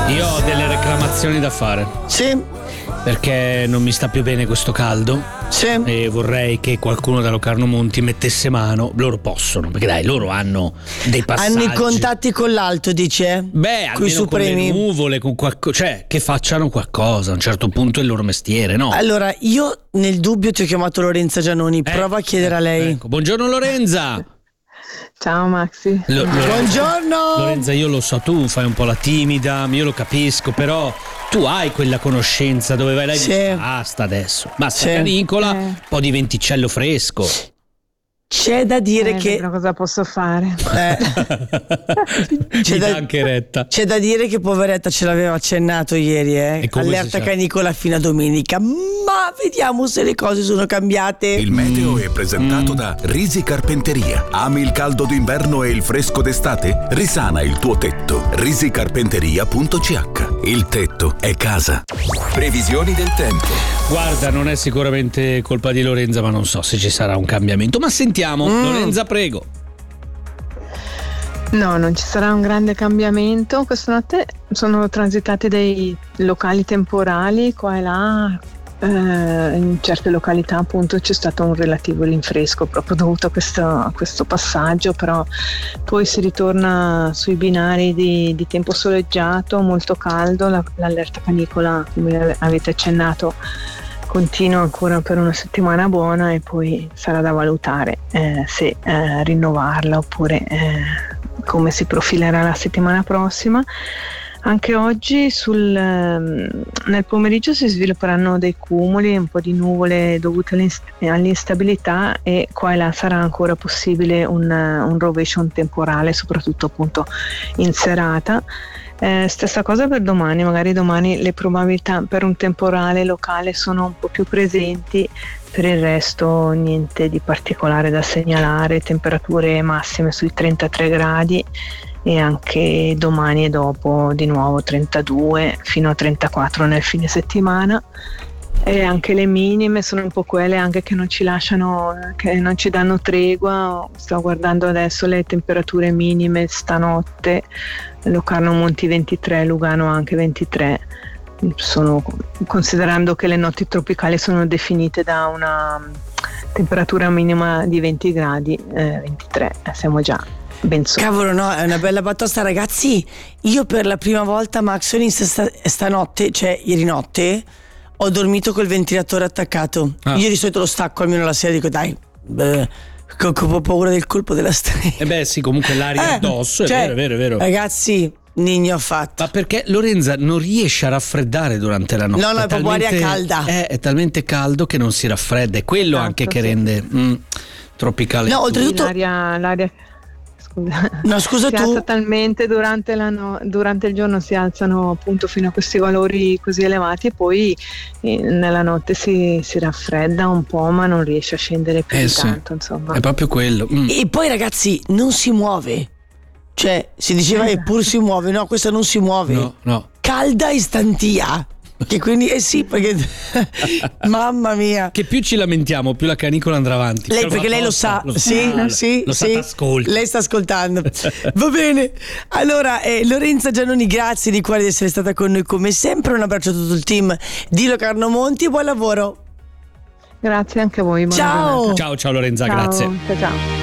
Io ho delle reclamazioni da fare. Sì. Perché non mi sta più bene questo caldo. Sì. E vorrei che qualcuno da Locarno Monti mettesse mano. Loro possono, perché dai, loro hanno dei passaggi. Hanno i contatti con l'alto, dice? Beh, almeno con le nuvole, con cioè che facciano qualcosa. A un certo punto è il loro mestiere, no? Allora, io nel dubbio ti ho chiamato Lorenza Giannoni. Prova a chiedere a lei. Ecco. Buongiorno Lorenza. Ciao Maxi. Buongiorno. Lorenza, io lo so, tu fai un po' la timida, io lo capisco, però tu hai quella conoscenza dove vai là e dici basta adesso. Basta, canicola, un po' di venticello fresco. C'è da dire che cosa posso fare? C'è anche retta. C'è da dire che poveretta ce l'aveva accennato ieri, allerta canicola fino a domenica. Ma vediamo se le cose sono cambiate. Il meteo è presentato da Risi Carpenteria. Ami il caldo d'inverno e il fresco d'estate? Risana il tuo tetto. risicarpenteria.ch. Il tetto è casa. Previsioni del tempo. Guarda, non è sicuramente colpa di Lorenza, ma non so se ci sarà un cambiamento. Ma sentiamo, Lorenza, prego. No, non ci sarà un grande cambiamento. Questa notte sono transitati dei locali temporali qua e là. In certe località appunto c'è stato un relativo rinfresco proprio dovuto a questo passaggio, però poi si ritorna sui binari di tempo soleggiato, molto caldo. L'allerta canicola, come avete accennato, continua ancora per una settimana buona e poi sarà da valutare se rinnovarla oppure come si profilerà la settimana prossima. Anche oggi nel pomeriggio si svilupperanno dei cumuli, un po' di nuvole dovute all'instabilità e qua e là sarà ancora possibile un rovescio temporale, soprattutto appunto in serata. Stessa cosa per domani, magari domani le probabilità per un temporale locale sono un po' più presenti, per il resto niente di particolare da segnalare, temperature massime sui 33 gradi e anche domani e dopo di nuovo 32 fino a 34 nel fine settimana. E anche le minime sono un po' quelle anche che non ci lasciano, che non ci danno tregua. Sto guardando adesso le temperature minime stanotte: Locarno Monti 23, Lugano anche 23. Considerando che le notti tropicali sono definite da una temperatura minima di 20 gradi, 23 siamo già ben sopra. Cavolo, no, è una bella batosta, ragazzi. Io per la prima volta, Max, stanotte, cioè ieri notte, ho dormito col ventilatore attaccato. Io di solito lo stacco almeno la sera, dico dai, ho paura del colpo della strega. Beh sì, comunque l'aria addosso, è vero. Ragazzi, Nigno fatto. Ma perché Lorenza non riesce a raffreddare durante la notte? No, è proprio aria calda. È talmente caldo che non si raffredda. È quello anche che rende tropicale. No, oltretutto l'aria scusa si alza talmente durante il giorno, si alzano appunto fino a questi valori così elevati e poi nella notte si raffredda un po', ma non riesce a scendere più di tanto, insomma. È proprio quello. E poi ragazzi, non si muove. Cioè, si diceva eppure si muove, no, questa non si muove. No. Calda istantia. Che quindi sì, perché mamma mia. Che più ci lamentiamo, più la canicola andrà avanti. Perché lei lo sa. Sì. Ascolta. Lei sta ascoltando. Va bene. Allora, Lorenza Giannoni, grazie di cuore di essere stata con noi come sempre. Un abbraccio a tutto il team di Locarno Monti e buon lavoro. Grazie anche a voi. Ciao. Ciao Lorenza, ciao. grazie. Ciao.